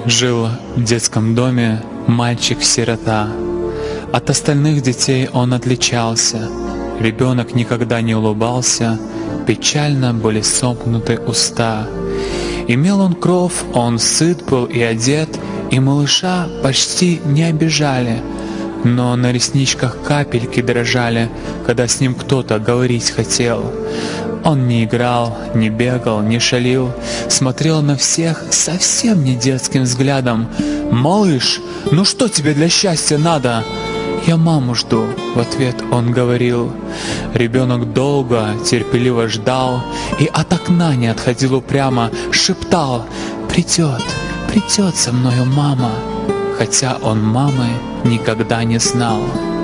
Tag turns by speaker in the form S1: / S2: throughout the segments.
S1: Жил в детском доме мальчик-сирота. От остальных детей он отличался. Ребенок никогда не улыбался, печально были сомкнуты уста. Имел он кров, он сыт был и одет, и малыша почти не обижали. Но на ресничках капельки дрожали, когда с ним кто-то говорить хотел. Он не играл, не бегал, не шалил, смотрел на всех совсем не детским взглядом. «Малыш, ну что тебе для счастья надо?» «Я маму жду», — в ответ он говорил. Ребенок долго, терпеливо ждал и от окна не отходил упрямо, шептал: «Придет, придет со мною мама», хотя он мамы никогда не знал.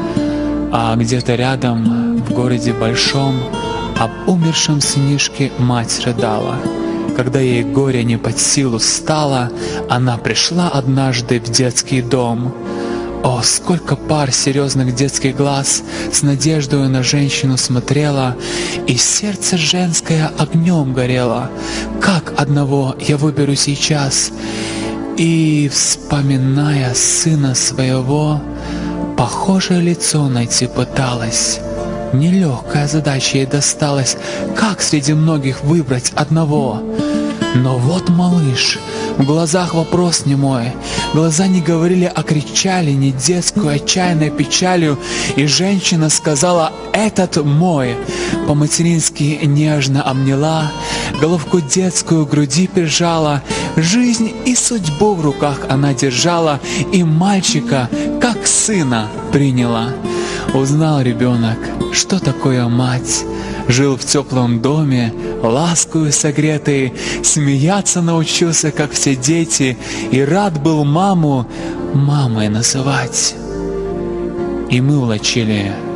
S1: А где-то рядом, в городе большом, об умершем сынишке мать рыдала. Когда ей горе не под силу стало, она пришла однажды в детский дом. О, сколько пар серьезных детских глаз с надеждой на женщину смотрела, и сердце женское огнем горело. Как одного я выберу сейчас? И, вспоминая сына своего, похожее лицо найти пыталась. Нелегкая задача ей досталась, как среди многих выбрать одного. Но вот малыш, в глазах вопрос немой, глаза не говорили, а кричали не детскую отчаянной печалью, и женщина сказала: «Этот мой». По-матерински нежно обняла, головку детскую к груди прижала, жизнь и судьбу в руках она держала, и мальчика как сына приняла. Узнал ребенок, что такое мать, жил в теплом доме, ласкою согретый, смеяться научился, как все дети, и рад был маму мамой называть. И мы влачили